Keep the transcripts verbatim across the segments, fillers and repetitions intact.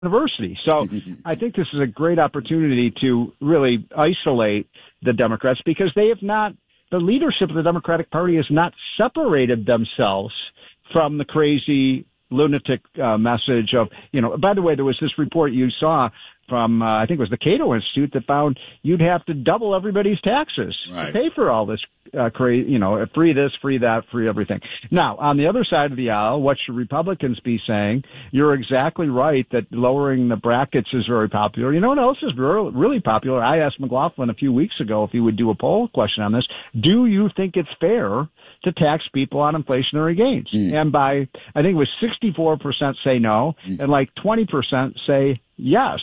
university. So I think this is a great opportunity to really isolate the Democrats because they have not, the leadership of the Democratic Party has not separated themselves from the crazy lunatic uh, message of, you know, by the way, there was this report you saw from, uh, I think it was the Cato Institute that found you'd have to double everybody's taxes right. to pay for all this uh, crazy, you know, free this, free that, free everything. Now, on the other side of the aisle, what should Republicans be saying? You're exactly right that lowering the brackets is very popular. You know what else is re- really popular? I asked McLaughlin a few weeks ago if he would do a poll question on this. Do you think it's fair to tax people on inflationary gains? Mm. And by, I think it was sixty-four percent say no, mm. and like twenty percent say yes.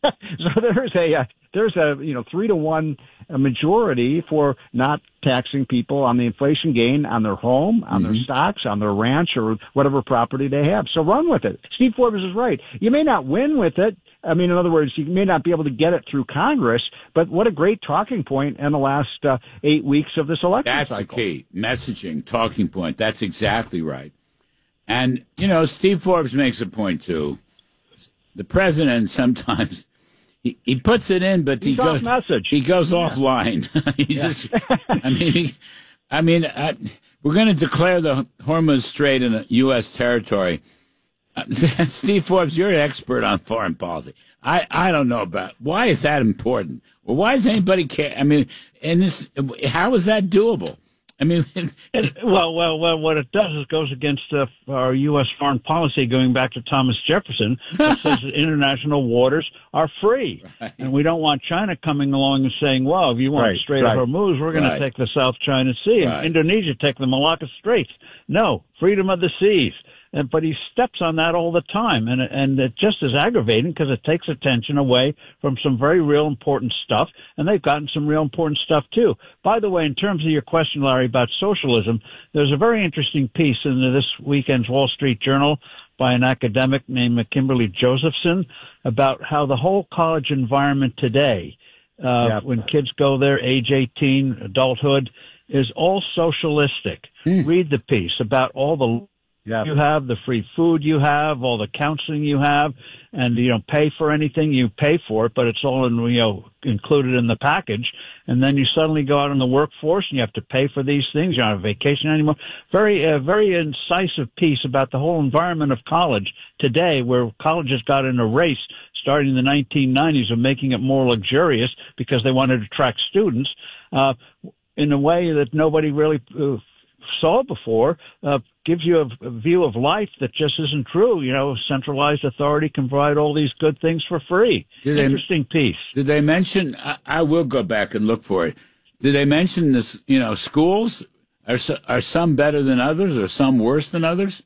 So there's a, uh, there's a, you know, three to one majority for not taxing people on the inflation gain on their home, on mm-hmm. their stocks, on their ranch, or whatever property they have. So run with it. Steve Forbes is right. You may not win with it. I mean, in other words, you may not be able to get it through Congress, but what a great talking point in the last uh, eight weeks of this election That's cycle. That's the key. Messaging, talking point. That's exactly right. And, you know, Steve Forbes makes a point, too. The president sometimes he, he puts it in, but he He's goes message. He goes yeah. offline. He's yeah. just. I mean, he, I mean, uh, we're going to declare the Hormuz Strait in U S territory. Uh, Steve Forbes, you're an expert on foreign policy. I, I don't know about why is that important. Well, why does anybody care? I mean, and this, how is that doable? I mean, it, well, well, well, what it does is goes against uh, our U S foreign policy going back to Thomas Jefferson that says that international waters are free. Right. And we don't want China coming along and saying, well, if you want right, Strait right. of Hormuz, we're going right. to take the South China Sea. Right. And Indonesia take the Malacca Straits. No, freedom of the seas. And, but he steps on that all the time, and and it just is aggravating because it takes attention away from some very real important stuff, and they've gotten some real important stuff too. By the way, in terms of your question, Larry, about socialism, there's a very interesting piece in this weekend's Wall Street Journal by an academic named Kimberly Josephson about how the whole college environment today, uh, yep. when kids go there, age eighteen, adulthood, is all socialistic. Mm. Read the piece about all the Yeah. you have, the free food you have, all the counseling you have, and you don't pay for anything. You pay for it, but it's all in, you know, included in the package. And then you suddenly go out in the workforce and you have to pay for these things. You're not on vacation anymore. Very, uh, very incisive piece about the whole environment of college today, where colleges got in a race starting in the nineteen nineties of making it more luxurious because they wanted to attract students, uh, in a way that nobody really uh, saw before, uh, gives you a, a view of life that just isn't true. You know, centralized authority can provide all these good things for free. Did Interesting they, piece. Did they mention, I, I will go back and look for it. Did they mention this, you know, schools? Are, are some better than others or some worse than others?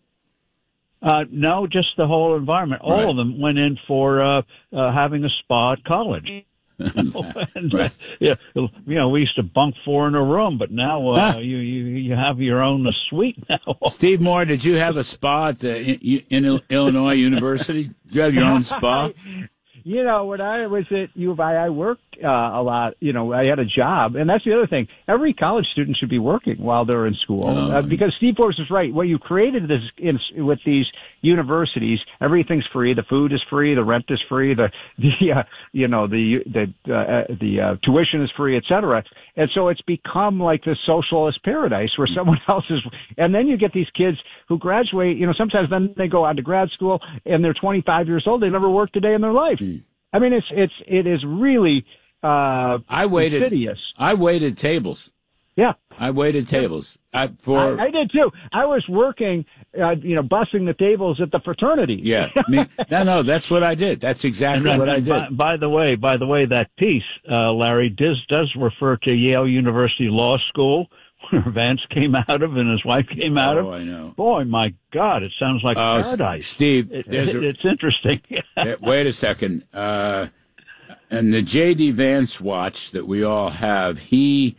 Uh, no, just the whole environment. All right. of them went in for uh, uh, having a spa at college. and, right. uh, yeah, you know, we used to bunk four in a room, but now uh, huh. you, you you have your own uh, suite now. Steve Moore, did you have a spa at the, in, in Illinois University? Did you have your own spa? You know, when I was at U of I, I worked uh, a lot. You know, I had a job, and that's the other thing. Every college student should be working while they're in school, oh. uh, because Steve Forbes is right. What you created this in, with these universities, everything's free. The food is free. The rent is free. The the uh, you know the the uh, the uh, tuition is free, et cetera. And so it's become like this socialist paradise where someone else is. And then you get these kids who graduate. You know, sometimes then they go on to grad school and they're twenty-five years old. They never worked a day in their life. I mean, it's it's it is really uh, I waited. insidious. I waited tables. Yeah, I waited tables. I, for I, I did too. I was working, uh, you know, bussing the tables at the fraternity. Yeah, me, no, no, that's what I did. That's exactly then, what I did. By, by the way, by the way, that piece, uh, Larry, does does refer to Yale University Law School, where Vance came out of and his wife came out of. Oh, I know. Boy, my God, it sounds like uh, paradise. Steve, it, it, a, it's interesting. Wait a second. Uh, and the J D. Vance watch that we all have, he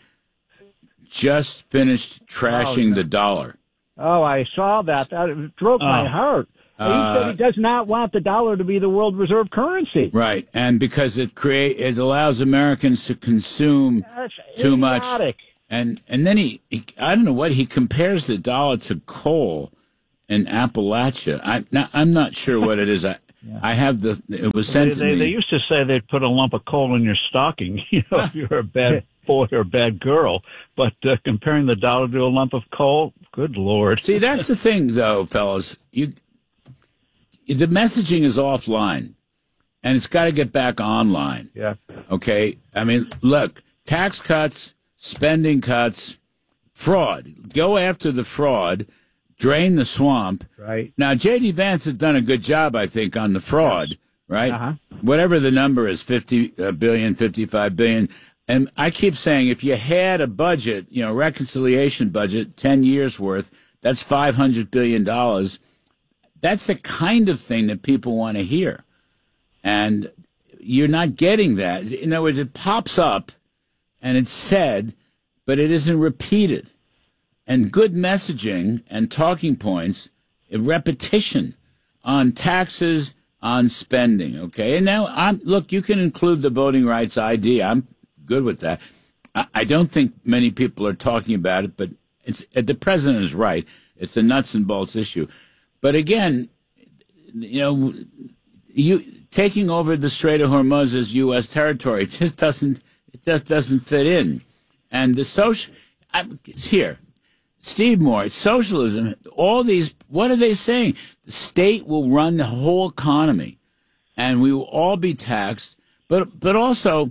just finished trashing oh, yeah. the dollar. Oh, I saw that. That broke uh, my heart. He uh, said he does not want the dollar to be the world reserve currency. Right, and because it create it allows Americans to consume That's too idiotic. much. And and then he, he, I don't know what, he compares the dollar to coal in Appalachia. I, now, I'm not sure what it is. I, Yeah. I have the. It was sent they, to they, me. They used to say they'd put a lump of coal in your stocking, you know, if you're a bad boy or a bad girl. But uh, comparing the dollar to a lump of coal, good Lord. See, that's the thing, though, fellas. You, the messaging is offline, and it's got to get back online. Yeah. Okay? I mean, look, tax cuts, spending cuts, fraud. Go after the fraud, drain the swamp. Right. Now, J D. Vance has done a good job, I think, on the fraud, right? Uh-huh. Whatever the number is, fifty billion, fifty-five billion. And I keep saying, if you had a budget, you know, reconciliation budget, ten years worth, that's five hundred billion dollars. That's the kind of thing that people want to hear. And you're not getting that. In other words, it pops up and it's said, but it isn't repeated. And good messaging and talking points, a repetition on taxes, on spending, okay? And now, I'm look, you can include the voting rights I D. I'm good with that. I, I don't think many people are talking about it, but it's the president is right. It's a nuts and bolts issue. But again, you know, you taking over the Strait of Hormuz as U S territory, it just doesn't it just doesn't fit in. And the social, I'm, it's here. Steve Moore, socialism, all these, what are they saying? The state will run the whole economy, and we will all be taxed. But but also,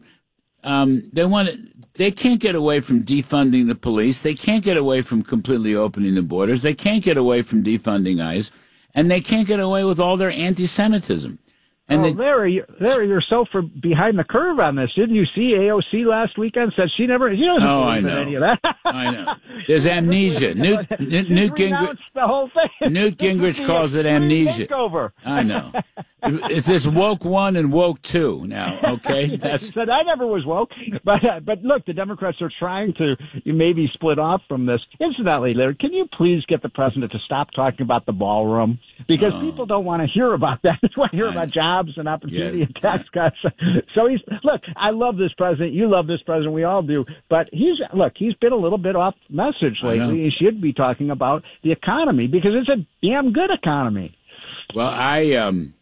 um, they want to, they can't get away from defunding the police. They can't get away from completely opening the borders. They can't get away from defunding ICE, and they can't get away with all their anti-Semitism. And oh, they, Larry, Larry, you're so for behind the curve on this. Didn't you see A O C last weekend said she never, she doesn't Oh, believe I in know. any of that. I know. There's amnesia. Newt, Newt, Newt Gingrich, the whole thing. Newt Gingrich calls it amnesia. Takeover. I know. It's this woke one and woke two now, okay? That's He said I never was woke, but uh, but look, the Democrats are trying to maybe split off from this. Incidentally, Larry, can you please get the president to stop talking about the ballroom because Oh. people don't want to hear about that. They want to hear I about know. jobs and opportunity Yeah. and tax cuts. So he's look. I love this president. You love this president. We all do. But he's look. He's been a little bit off message I know. lately. He should be talking about the economy because it's a damn good economy. well, I um,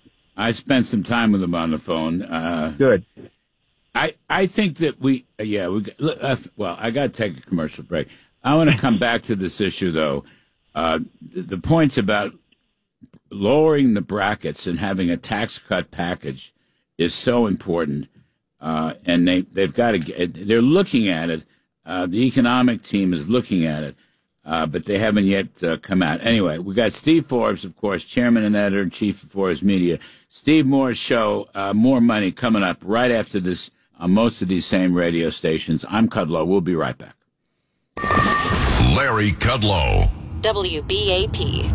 I spent some time with him on the phone. Uh, Good. I I think that we uh, yeah we got- look, uh, well I got to take a commercial break. I want to come back to this issue though. Uh, the, the points about lowering the brackets and having a tax cut package is so important, uh, and they they've got to get. They're looking at it. Uh, the economic team is looking at it, uh, but they haven't yet uh, come out. Anyway, we got Steve Forbes, of course, chairman and editor in chief of Forbes Media. Steve Moore's show, uh, More Money, coming up right after this on most of these same radio stations. I'm Kudlow. We'll be right back. Larry Kudlow. W B A P.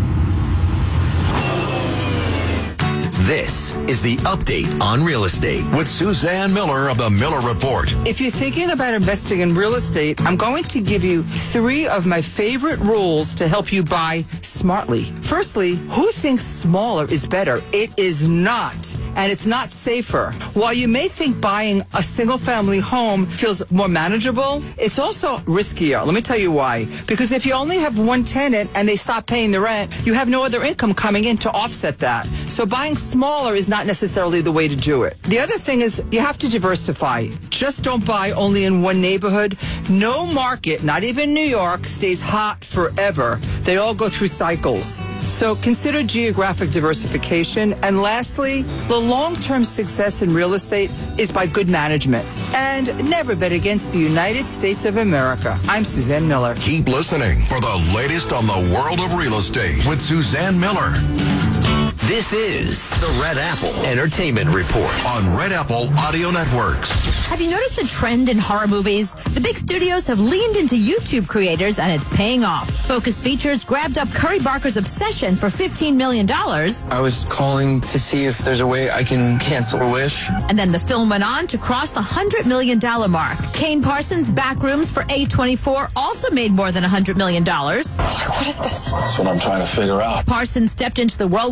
This is the update on real estate with Suzanne Miller of the Miller Report. If you're thinking about investing in real estate, I'm going to give you three of my favorite rules to help you buy smartly. Firstly, who thinks smaller is better? It is not, and it's not safer. While you may think buying a single-family home feels more manageable, it's also riskier. Let me tell you why. Because if you only have one tenant and they stop paying the rent, you have no other income coming in to offset that. So buying smaller is not necessarily the way to do it. The other thing is you have to diversify. Just don't buy only in one neighborhood. No market, not even New York, stays hot forever. They all go through cycles. So consider geographic diversification. And lastly, the long-term success in real estate is by good management. And never bet against the United States of America. I'm Suzanne Miller. Keep listening for the latest on the world of real estate with Suzanne Miller. This is the Red Apple Entertainment Report on Red Apple Audio Networks. Have you noticed a trend in horror movies? The big studios have leaned into YouTube creators, and it's paying off. Focus Features grabbed up Curry Barker's Obsession for fifteen million dollars. I was calling to see if there's a way I can cancel a wish. And then the film went on to cross the one hundred million dollars mark. Kane Parsons' Backrooms for A twenty-four also made more than one hundred million dollars. What is this? That's what I'm trying to figure out. Parsons stepped into the worldwide news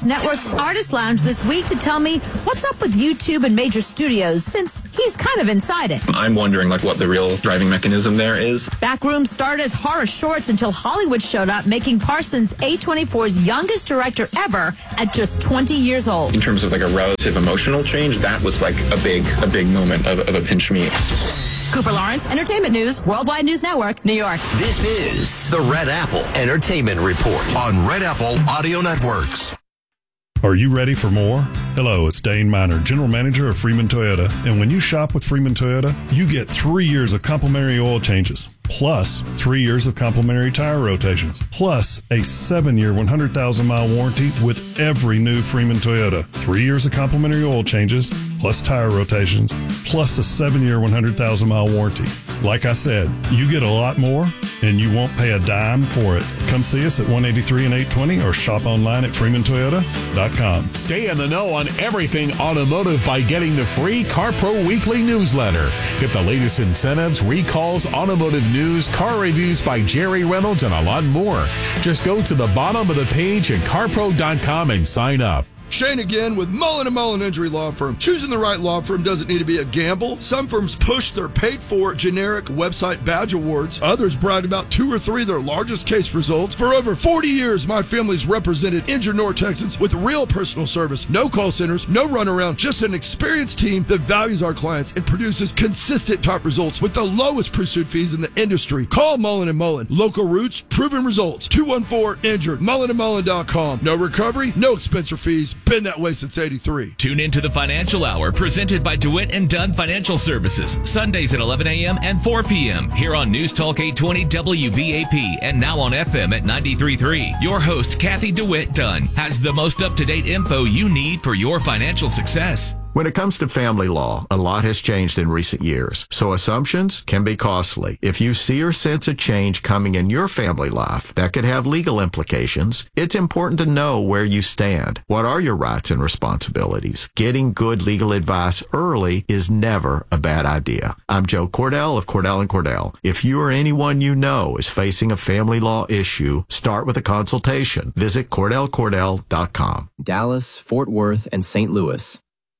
Network's Artist Lounge this week to tell me what's up with YouTube and major studios, since he's kind of inside it. I'm wondering, like, what the real driving mechanism there is. Backroom started as horror shorts until Hollywood showed up, making Parsons A twenty-four's youngest director ever at just twenty years old. In terms of, like, a relative emotional change, that was, like, a big, a big moment of, of a pinch me. Cooper Lawrence, Entertainment News, Worldwide News Network, New York. This is the Red Apple Entertainment Report on Red Apple Audio Networks. Are you ready for more? Hello, it's Dane Miner, General Manager of Freeman Toyota. And when you shop with Freeman Toyota, you get three years of complimentary oil changes, plus three years of complimentary tire rotations, plus a seven-year, one hundred thousand mile warranty with every new Freeman Toyota. Three years of complimentary oil changes, plus tire rotations, plus a seven-year, one hundred thousand mile warranty. Like I said, you get a lot more, and you won't pay a dime for it. Come see us at one eighty-three and eight twenty or shop online at freeman toyota dot com. Stay in the know on everything automotive by getting the free CarPro Weekly newsletter. Get the latest incentives, recalls, automotive news, car reviews by Jerry Reynolds, and a lot more. Just go to the bottom of the page at car pro dot com and sign up. Shane again with Mullen and Mullen Injury Law Firm. Choosing the right law firm doesn't need to be a gamble. Some firms push their paid-for generic website badge awards. Others brag about two or three of their largest case results. For over forty years, my family's represented injured North Texans with real personal service. No call centers, no runaround, just an experienced team that values our clients and produces consistent top results with the lowest pursuit fees in the industry. Call Mullen and Mullen. Local roots, proven results. two one four injured. mullen and mullen dot com. No recovery, no expense or fees. Been that way since eighty-three. Tune into the Financial Hour presented by DeWitt and Dunn Financial Services. Sundays at eleven a.m. and four p.m. here on News Talk eight twenty W B A P and now on F M at ninety-three point three. Your host, Kathy DeWitt Dunn, has the most up-to-date info you need for your financial success. When it comes to family law, a lot has changed in recent years, so assumptions can be costly. If you see or sense a change coming in your family life that could have legal implications, it's important to know where you stand. What are your rights and responsibilities? Getting good legal advice early is never a bad idea. I'm Joe Cordell of Cordell and Cordell. If you or anyone you know is facing a family law issue, start with a consultation. Visit cordell cordell dot com. Dallas, Fort Worth, and Saint Louis.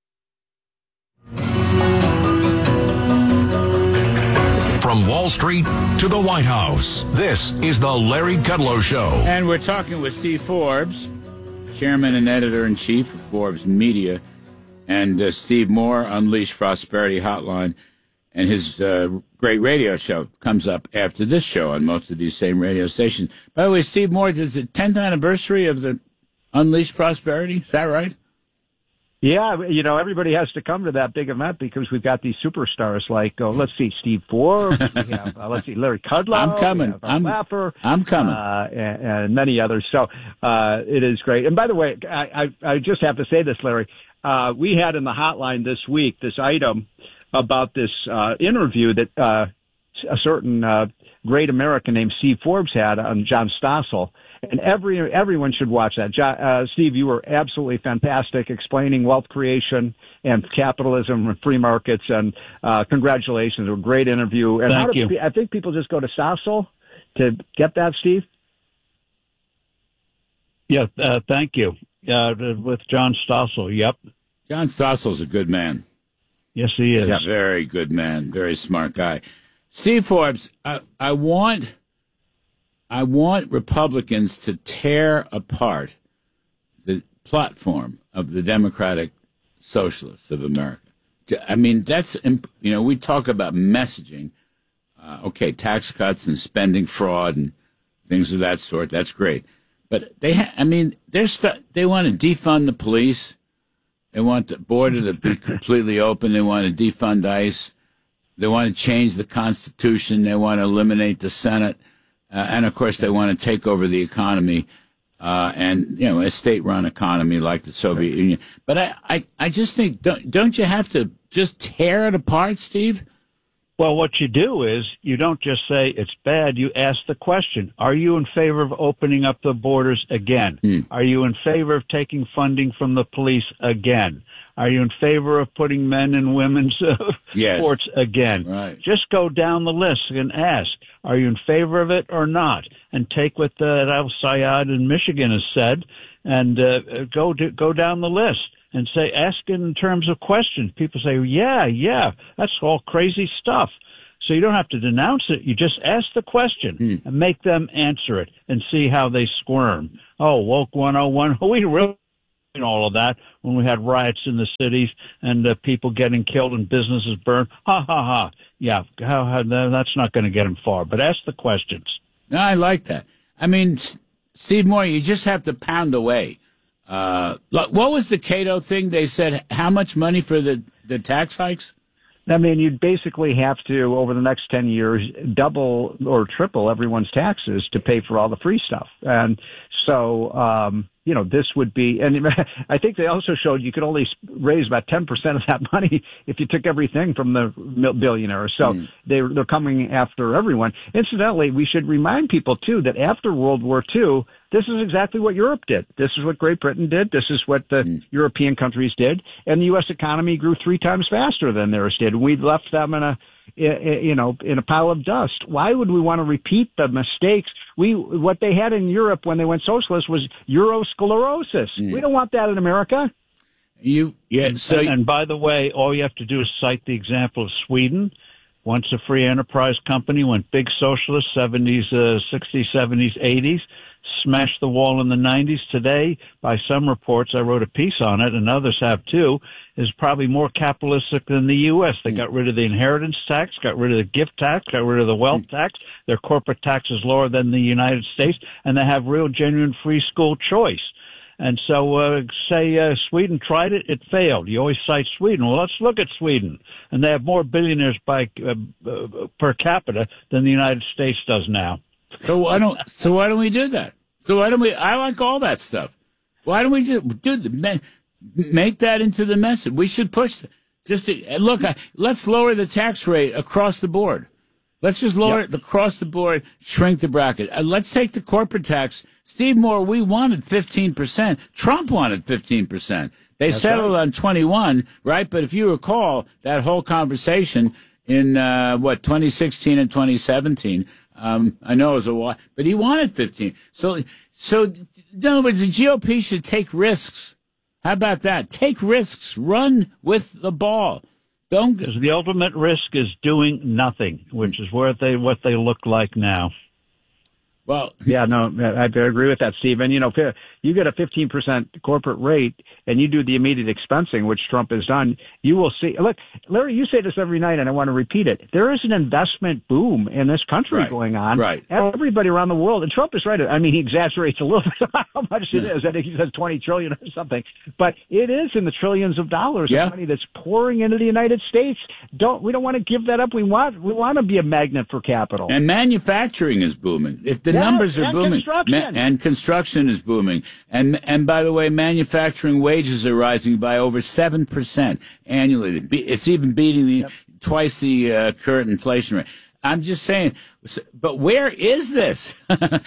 From Wall Street to the White House, this is the Larry Kudlow Show. And we're talking with Steve Forbes, chairman and editor-in-chief of Forbes Media, and uh, Steve Moore, Unleash Prosperity Hotline, and his uh, great radio show comes up after this show on most of these same radio stations. By the way, Steve Moore, is the tenth anniversary of the Unleash Prosperity? Is that right? Yeah, you know, everybody has to come to that big event because we've got these superstars like, oh, let's see, Steve Forbes, we have, uh, let's see, Larry Kudlow, I'm coming. we have, uh, I'm, Laffer, I'm coming. Uh, and, and many others. So uh, it is great. And by the way, I, I, I just have to say this, Larry. Uh, we had in the hotline this week this item about this uh, interview that uh, a certain uh, great American named Steve Forbes had on John Stossel. And every everyone should watch that. Uh, Steve, you were absolutely fantastic explaining wealth creation and capitalism and free markets. And uh, congratulations, it was a great interview. And Thank how you. Do, I think people just go to Stossel to get that, Steve. Yeah, uh, thank you. Uh, with John Stossel, yep. John Stossel's a good man. Yes, he is. Yeah, very good man, very smart guy. Steve Forbes, I, I want... I want Republicans to tear apart the platform of the Democratic Socialists of America. I mean, that's, you know, we talk about messaging. Uh, okay, tax cuts and spending fraud and things of that sort. That's great. But they, ha- I mean, they're stu- they want to defund the police. They want the border to be completely open. They want to defund ICE. They want to change the Constitution. They want to eliminate the Senate. Uh, and, of course, they want to take over the economy uh, and, you know, a state-run economy like the Soviet Union. But I, I, I just think, don't, don't you have to just tear it apart, Steve? Well, what you do is you don't just say it's bad. You ask the question, are you in favor of opening up the borders again? Hmm. Are you in favor of taking funding from the police again? Are you in favor of putting men and women's uh, yes. sports again? Right. Just go down the list and ask. Are you in favor of it or not? And take what uh, Al Sayed in Michigan has said, and uh, go to, go down the list and say, ask it in terms of questions. People say, yeah, yeah, that's all crazy stuff. So you don't have to denounce it. You just ask the question hmm. and make them answer it and see how they squirm. Oh, woke one oh one. We really all of that when we had riots in the cities and uh, people getting killed and businesses burned. Ha, ha, ha. Yeah, how, how, that's not going to get them far. But ask the questions. No, I like that. I mean, Steve Moore, you just have to pound away. Uh, what was the Cato thing? They said how much money for the, the tax hikes? I mean, you'd basically have to, over the next ten years, double or triple everyone's taxes to pay for all the free stuff. And so, um, you know, this would be, and I think they also showed you could only raise about ten percent of that money if you took everything from the billionaires. So mm. they're, they're coming after everyone. Incidentally, we should remind people, too, that after World War Two, this is exactly what Europe did. This is what Great Britain did. This is what the mm. European countries did. And the U S economy grew three times faster than theirs did. We left them in a, you know, in a pile of dust. Why would we want to repeat the mistakes? We, what they had in Europe when they went socialist was Eurosclerosis. Mm. We don't want that in America. You, yeah. So, and, and by the way, all you have to do is cite the example of Sweden. Once a free enterprise company, went big socialist, seventies, uh, sixties, seventies, eighties, smashed the wall in the nineties. Today, by some reports, I wrote a piece on it, and others have too, is probably more capitalistic than the U S. They mm. got rid of the inheritance tax, got rid of the gift tax, got rid of the wealth mm. tax. Their corporate tax is lower than the United States, and they have real, genuine free school choice. And so, uh, say, uh, Sweden tried it, it failed. You always cite Sweden. Well, let's look at Sweden. And they have more billionaires by, uh, uh, per capita than the United States does now. So why don't, so why don't we do that? So why don't we, I like all that stuff. Why don't we just do the, make that into the message? We should push, just to, look, let's lower the tax rate across the board. Let's just lower yep. it across the board, shrink the bracket. Uh, let's take the corporate tax. Steve Moore, we wanted fifteen percent. Trump wanted fifteen percent. They That's settled right. on twenty-one, right? But if you recall that whole conversation in, uh, what, twenty sixteen and twenty seventeen, um, I know it was a while, but he wanted fifteen. So, so, in other words, the G O P should take risks. How about that? Take risks. Run with the ball. Don't. Because the ultimate risk is doing nothing, which is where they, what they look like now. Well, yeah, no, I agree with that, Steve. And, you know, you get a fifteen percent corporate rate and you do the immediate expensing, which Trump has done, you will see. Look, Larry, you say this every night, and I want to repeat it. There is an investment boom in this country right. going on. Right. Everybody around the world, and Trump is right. I mean, he exaggerates a little bit how much it is. I think he says twenty trillion or something. But it is in the trillions of dollars yeah. of money that's pouring into the United States. Don't We don't want to give that up. We want we want to be a magnet for capital. And manufacturing is booming. If the Yeah, numbers are and booming. Construction. Ma- and construction is booming. And and by the way, manufacturing wages are rising by over seven percent annually. It's even beating the yep. twice the uh, current inflation rate. I'm just saying, but where is this? I,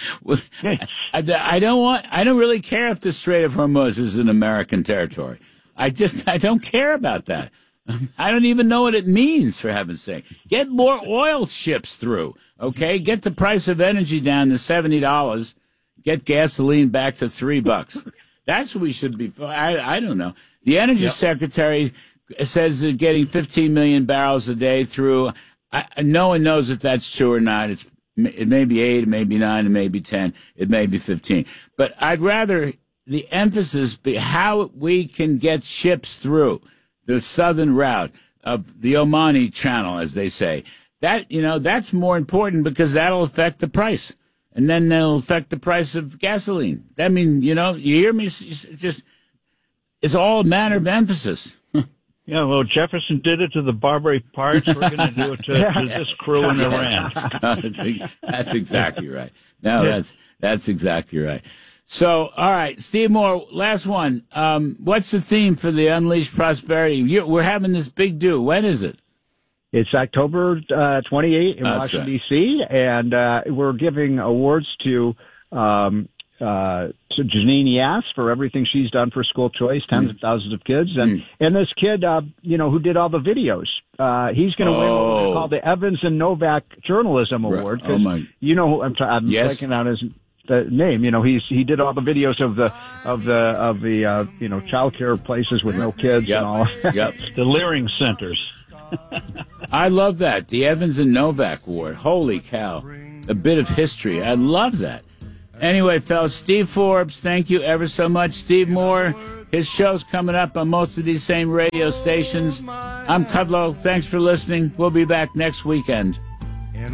I don't want, I don't really care if the Strait of Hormuz is an American territory. I just, I don't care about that. I don't even know what it means, for heaven's sake. Get more oil ships through, okay? Get the price of energy down to seventy dollars. Get gasoline back to three bucks. That's what we should be, I, I don't know. The Energy yep. Secretary says they're getting fifteen million barrels a day through. I, no one knows if that's true or not. It's, it may be eight, it may be nine, it may be ten, it may be fifteen. But I'd rather the emphasis be how we can get ships through the southern route of the Omani Channel, as they say. That, you know, that's more important because that'll affect the price. And then that'll affect the price of gasoline. That mean, you know, you hear me? It's just, it's all a matter of emphasis. Yeah, well, Jefferson did it to the Barbary Pirates. We're going to do it to, to this crew in Iran. that's, that's exactly right. No, that's that's exactly right. So, all right, Steve Moore, last one. Um, what's the theme for the Unleashed Prosperity? You're, we're having this big do. When is it? It's October uh, twenty-eighth in That's Washington, right. D C, and uh, we're giving awards to um, uh, to Janine Yass for everything she's done for school choice, tens mm. of thousands of kids, and mm. and this kid, uh, you know, who did all the videos Uh, he's going to win what Oh. we call the Evans and Novak Journalism Award. 'cause Oh, my. You know, I'm, I'm Yes. blanking out his the name. You know, he's he did all the videos of the of the of the uh, you know child care places with no kids Yep. and all. Yep. The Leering Centers. I love that. The Evans and Novak Award. Holy cow. A bit of history. I love that. Anyway, fellas, Steve Forbes, thank you ever so much. Steve Moore, his show's coming up on most of these same radio stations. I'm Kudlow. Thanks for listening. We'll be back next weekend.